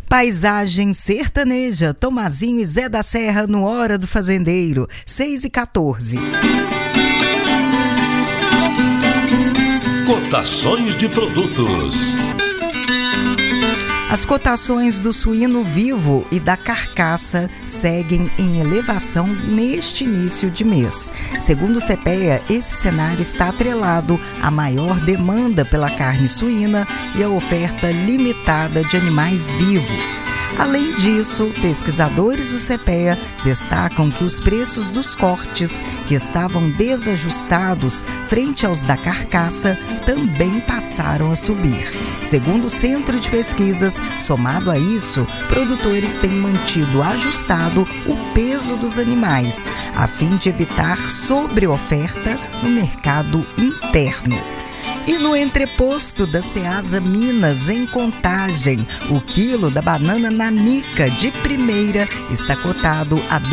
Paisagem sertaneja, Tomazinho e Zé da Serra no Hora do Fazendeiro, 6h14. Cotações de produtos. As cotações do suíno vivo e da carcaça seguem em elevação neste início de mês. Segundo o CPEA, esse cenário está atrelado à maior demanda pela carne suína e à oferta limitada de animais vivos. Além disso, pesquisadores do CPEA destacam que os preços dos cortes, que estavam desajustados frente aos da carcaça, também passaram a subir. Segundo o Centro de Pesquisas, somado a isso, produtores têm mantido ajustado o peso dos animais, a fim de evitar sobreoferta no mercado interno. E no entreposto da Ceasa Minas, em Contagem, o quilo da banana nanica de primeira está cotado a R$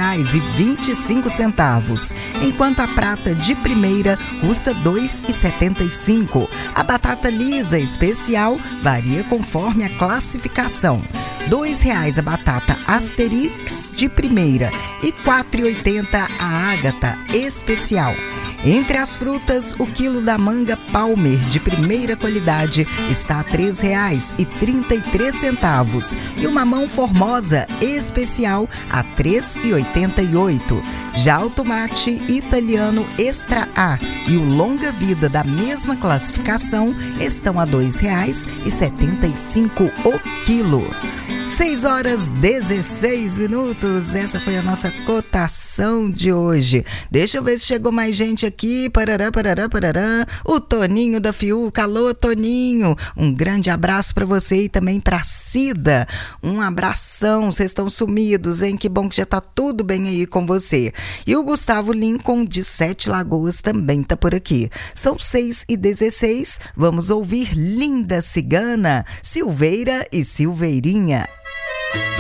2,25, enquanto a prata de primeira custa R$ 2,75. A batata lisa especial varia conforme a classificação. R$ 2,00 a batata Asterix de primeira e R$ 4,80 a Ágata especial. Entre as frutas, o quilo da manga Palmer de primeira qualidade está a R$ 3,33 e o mamão Formosa especial a R$ 3,88. Já o tomate italiano Extra A e o longa vida da mesma classificação estão a R$ 2,75 o quilo. 6h16. Essa foi a nossa cotação de hoje. Deixa eu ver se chegou mais gente aqui. Parará. O Toninho da Fiuca. Alô, Toninho. Um grande abraço para você e também para Cida. Um abração. Vocês estão sumidos, hein? Que bom que já tá tudo bem aí com você. E o Gustavo Lincoln de Sete Lagoas também tá por aqui. São 6h16. Vamos ouvir Linda Cigana, Silveira e Silveirinha.